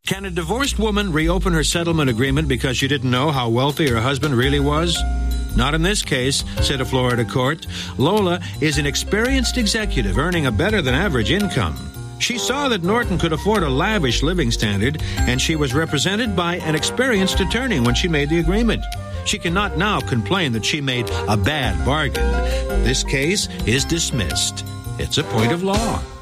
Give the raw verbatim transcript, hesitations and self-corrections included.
Can a divorced woman reopen her settlement agreement because she didn't know how wealthy her husband really was? Not in this case, said a Florida court. Lola is an experienced executive earning a better than average income. She saw that Norton could afford a lavish living standard, and she was represented by an experienced attorney when she made the agreement. She cannot now complain that she made a bad bargain. This case is dismissed. It's a point of law.